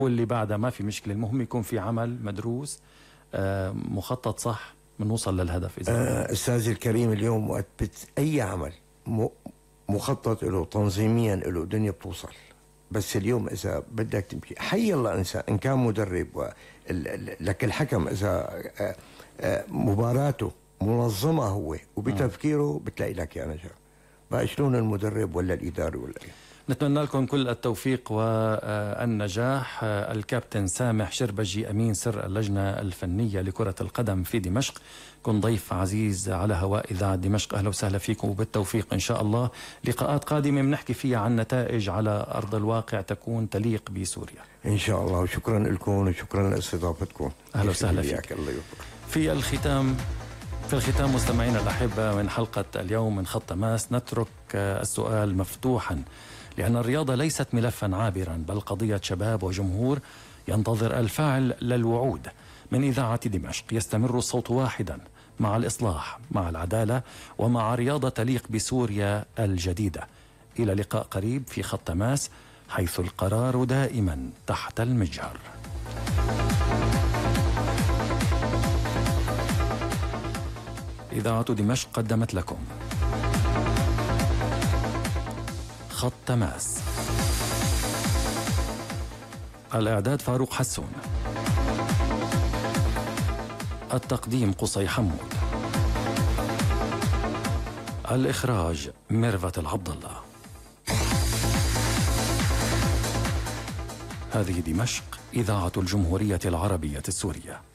واللي بعدها ما في مشكلة. المهم يكون في عمل مدروس مخطط صح بنوصل للهدف. إذا أستاذي الكريم، اليوم وقت أي عمل مخطط له تنظيميا له دنيا بتوصل. بس اليوم إذا بدك تمشي حي الله إنسان إن كان مدرب لك الحكم إذا مباراته منظمة هو وبتفكيره بتلاقي لك يا نجاح. بقى شلون المدرب ولا الإداري ولا إيه؟ نتمنى لكم كل التوفيق والنجاح. الكابتن سامح شربجي أمين سر اللجنة الفنية لكرة القدم في دمشق، كن ضيف عزيز على هواء إذاعة دمشق. أهلا وسهلا فيكم وبالتوفيق إن شاء الله. لقاءات قادمة بنحكي فيها عن نتائج على أرض الواقع تكون تليق بسوريا إن شاء الله. وشكرا لكم وشكرا لاستضافتكم. أهلا وسهلا فيك. الله يوفقك. في الختام مستمعينا الأحبة من حلقة اليوم من خط تماس نترك السؤال مفتوحا، لأن الرياضة ليست ملفا عابرا بل قضية شباب وجمهور ينتظر الفعل للوعود. من إذاعة دمشق يستمر الصوت واحدا مع الإصلاح، مع العدالة، ومع رياضة تليق بسوريا الجديدة. إلى لقاء قريب في خط تماس، حيث القرار دائما تحت المجهر. إذاعة دمشق قدمت لكم خط تماس. الإعداد فاروق حسون، التقديم قصي حمود، الإخراج ميرفت العبد الله. هذه دمشق، إذاعة الجمهورية العربية السورية.